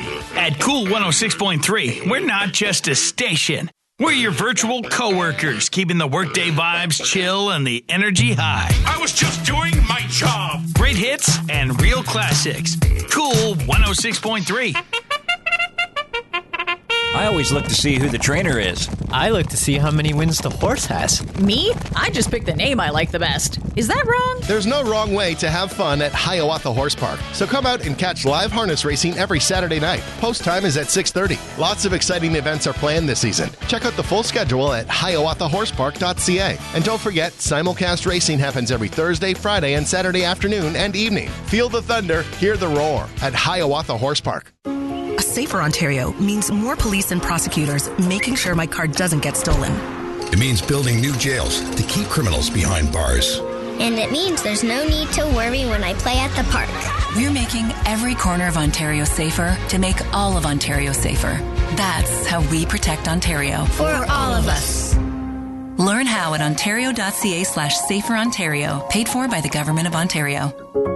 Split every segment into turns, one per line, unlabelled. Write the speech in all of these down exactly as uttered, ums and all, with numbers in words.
At Cool one oh six point three, we're not just a station. We're your virtual coworkers, keeping the workday vibes chill and the energy high.
I was just doing my job.
Great hits and real classics. Cool one oh six point three.
I always look to see who the trainer is.
I look to see how many wins the horse has.
Me? I just pick the name I like the best. Is that wrong?
There's no wrong way to have fun at Hiawatha Horse Park. So come out and catch live harness racing every Saturday night. Post time is at six thirty. Lots of exciting events are planned this season. Check out the full schedule at hiawatha horse park dot c a. And don't forget, simulcast racing happens every Thursday, Friday, and Saturday afternoon and evening. Feel the thunder, hear the roar at Hiawatha Horse Park.
A safer Ontario means more police and prosecutors making sure my car doesn't get stolen.
It means building new jails to keep criminals behind bars.
And it means there's no need to worry when I play at the park.
We're making every corner of Ontario safer to make all of Ontario safer. That's how we protect Ontario.
For all of us.
Learn how at ontario.ca slash safer Ontario. Paid for by the Government of Ontario.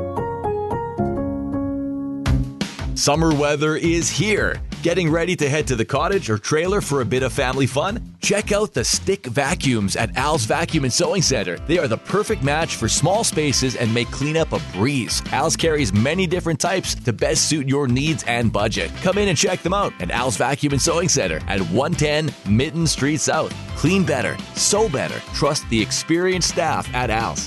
Summer weather is here. Getting ready to head to the cottage or trailer for a bit of family fun? Check out the stick vacuums at Al's Vacuum and Sewing Center. They are the perfect match for small spaces and make cleanup a breeze. Al's carries many different types to best suit your needs and budget. Come in and check them out at Al's Vacuum and Sewing Center at one ten Mitten Street South. Clean better, sew better. Trust the experienced staff at Al's.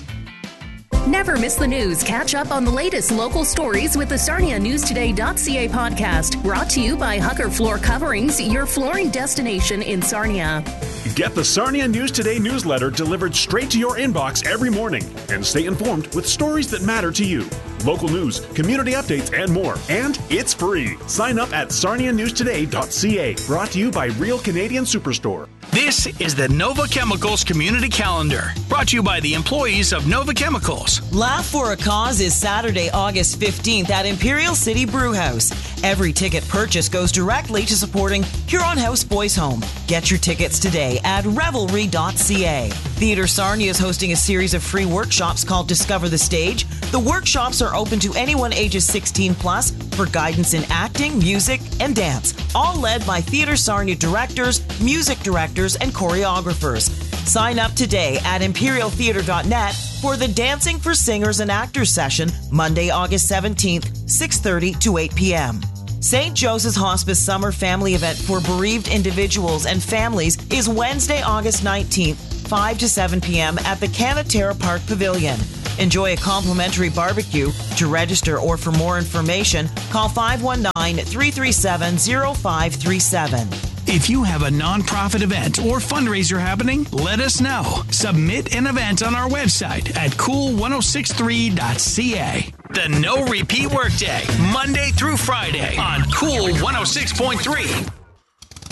Never miss the news. Catch up on the latest local stories with the Sarnia News Today dot c a podcast. Brought to you by Hucker Floor Coverings, your flooring destination in Sarnia.
Get the Sarnia News Today newsletter delivered straight to your inbox every morning and stay informed with stories that matter to you. Local news, community updates, and more. And it's free. Sign up at Sarnia News Today dot c a. Brought to you by Real Canadian Superstore.
This is the Nova Chemicals Community Calendar, brought to you by the employees of Nova Chemicals.
Laugh for a Cause is Saturday, August fifteenth at Imperial City Brewhouse. Every ticket purchase goes directly to supporting Huron House Boys Home. Get your tickets today at revelry dot c a. Theatre Sarnia is hosting a series of free workshops called Discover the Stage. The workshops are open to anyone ages sixteen plus for guidance in acting, music, and dance, all led by Theatre Sarnia directors, music directors, and choreographers. Sign up today at imperial theatre dot net for the Dancing for Singers and Actors session, Monday, August seventeenth, six thirty to eight p.m. Saint Joseph's Hospice Summer Family Event for bereaved individuals and families is Wednesday, August nineteenth, five to seven p.m. at the Canatera Park Pavilion. Enjoy a complimentary barbecue. To register or for more information, call five one nine, three three seven, zero five three seven.
If you have a nonprofit event or fundraiser happening, let us know. Submit an event on our website at cool one oh six three dot c a. The No Repeat Workday, Monday through Friday on Cool one oh six point three.